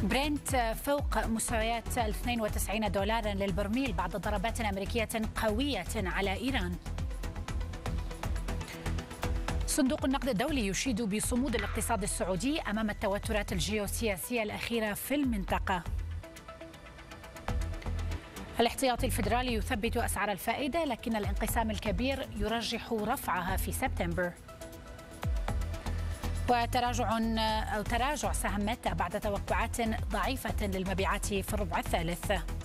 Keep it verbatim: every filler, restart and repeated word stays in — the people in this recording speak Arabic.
برنت فوق مستويات اثنين وتسعين دولارا للبرميل بعد ضربات أمريكية قوية على إيران. صندوق النقد الدولي يشيد بصمود الاقتصاد السعودي أمام التوترات الجيوسياسية الأخيرة في المنطقة. الاحتياطي الفيدرالي يثبت أسعار الفائدة، لكن الانقسام الكبير يرجح رفعها في سبتمبر. وتراجع أو تراجع سهم ميتا بعد توقعات ضعيفة للمبيعات في الربع الثالث.